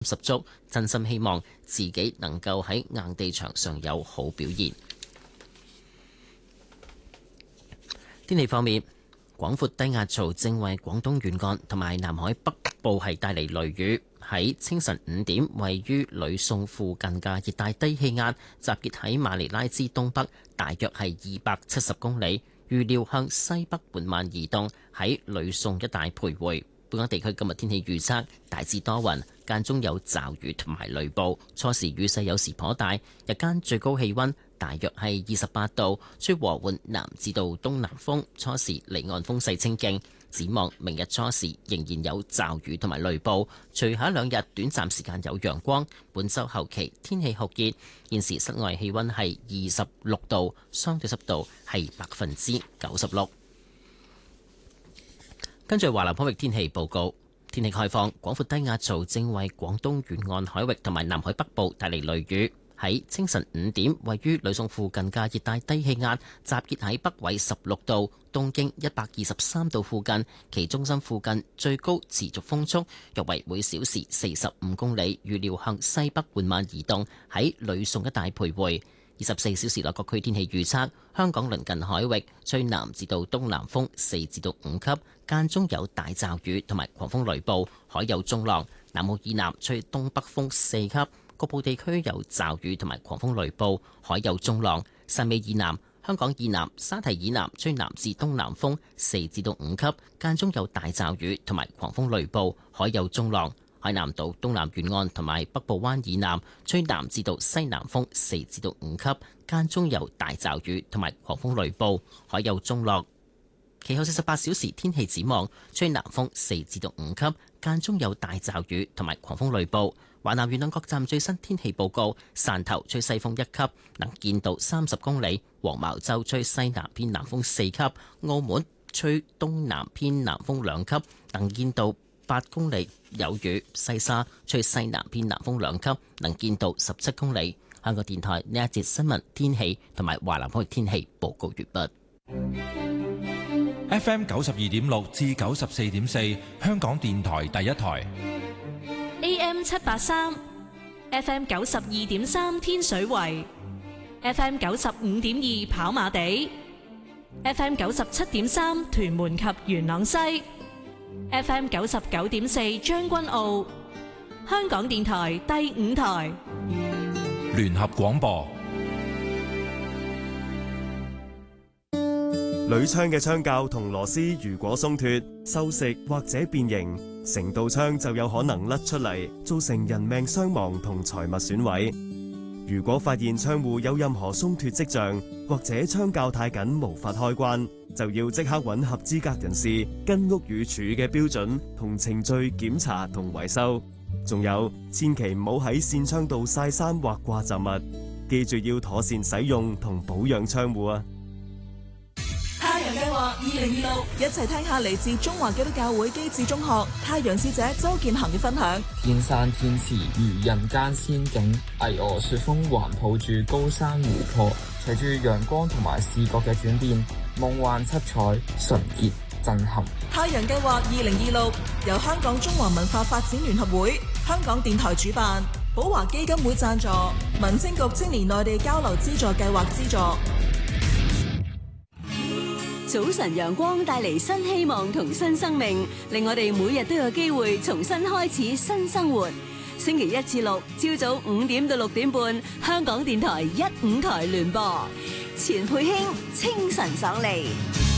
十足，真心希望自己能夠喺硬地場上有好表現。天氣方面，廣闊低壓槽正為廣東沿岸同埋南海北部係帶嚟雷雨。喺清晨5點，位於呂宋附近嘅熱帶低氣壓集結喺馬尼拉之東北，大約係270公里，預料向西北緩慢移動，喺呂宋一帶徘徊。本港地區今日天氣預測大致多雲，間中有驟雨同埋雷暴，初時雨勢有時頗大，日間最高氣溫大約係28度，吹和緩南至到東南風，初時離岸風勢清勁。展望明日初時仍然有驟雨同埋雷暴，隨後2日短暫時間有陽光。本週後期天氣酷熱，現時室外氣溫係26度，相對濕度係96%。跟住華南海域天氣報告，天氣概況，廣闊低壓槽正為廣東沿岸海域同埋南海北部帶嚟雷雨。喺清晨5點，位於呂宋附近嘅熱帶低氣壓集結喺北緯16度、東經123度附近，其中心附近最高持續風速約為每小時45公里，預料向西北緩慢移動，喺呂宋一帶徘徊。24小時內各區天氣預測：香港鄰近海域吹南至到東南風4至到5級，間中有大驟雨同埋狂風雷暴，海有中浪；南澳以南吹東北風4級。局部地區有驟雨同埋狂風雷暴，海有中浪。汕尾以南、香港以南、沙堤以南吹南至東南風4至到5級，間中有大驟雨同埋狂風雷暴，海有中浪。海南島東南沿岸同埋北部灣以南吹南至到西南風4至到5級，間中有大驟雨同埋狂風雷暴，海有中浪。其後48小時天氣展望，吹南風4至到5級，間中有大驟雨同埋狂風雷暴。華南沿岸各站最新天氣報告：汕頭吹西風1級，能見度30公里；黃茅洲吹西南偏南風4級；澳門吹東南偏南風2級，能見度8公里，有雨；西沙吹西南偏南風2級，能見度17公里。香港電台呢一節新聞天氣同埋華南海域天氣報告完畢。 FM 92.6至94.4，香港電台第一台。 AM 783 FM 92.3天水圍 FM 95.2跑馬地 FM 97.3屯門及元朗西 FM 99.4將軍澳。香港電台第5台聯合廣播。 鋁槍嘅槍架同螺絲如果鬆脫、鏽蝕或者變形，成道槍就有可能甩出嚟，造成人命傷亡同財物損毀。如果發現窗戶有任何鬆脫跡象，或者槍架太緊無法開關，就要即刻揾合資格人士跟屋宇署嘅標準同程序檢查同維修。仲有，千祈唔好喺扇窗度曬衫或掛雜物，記住要妥善使用同保養窗戶啊！ 太陽計劃2026，一齊聽下嚟自中華基督教會基智中學太陽使者周建恒嘅分享。 天山天池如人間仙境，巍峨雪峰環抱住高山湖泊，隨住陽光同埋視覺嘅轉變，夢幻七彩，純潔震撼。 太陽計劃2026由香港中華文化發展聯合會、香港電台主辦，寶華基金會贊助，民政局青年內地交流資助計劃資助。 早晨陽光帶嚟新希望同新生命，令我哋每日都有機會重新開始新生活。星期1至6朝早5點到6點半，香港電台1、5台聯播，錢佩卿清晨爽利。